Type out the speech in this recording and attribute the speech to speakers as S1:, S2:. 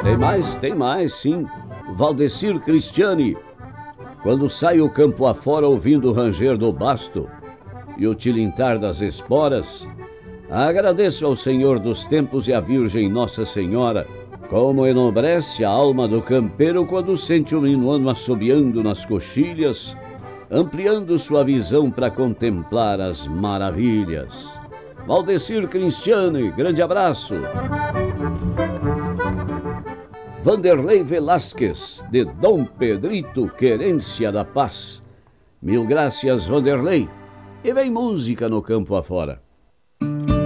S1: Tem mais, sim. Valdecir Cristiani. Quando sai o campo afora ouvindo o ranger do basto e o tilintar das esporas, agradeço ao Senhor dos tempos e à Virgem Nossa Senhora, como enobrece a alma do campeiro quando sente o minuano assobiando nas coxilhas, ampliando sua visão para contemplar as maravilhas. Valdecir Cristiani, grande abraço. Vanderlei Velasquez, de Dom Pedrito, Querência da Paz. Mil graças, Vanderlei. E vem música no campo afora.